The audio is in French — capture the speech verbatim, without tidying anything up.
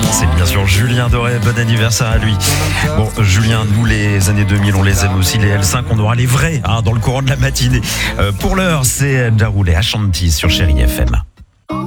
C'est bien sûr Julien Doré, bon anniversaire à lui. Bon, Julien, nous les années deux mille, on les aime aussi, les L cinq, on aura les vrais hein, dans le courant de la matinée. Euh, pour l'heure, c'est Daroul et Ashanti sur Chérie F M.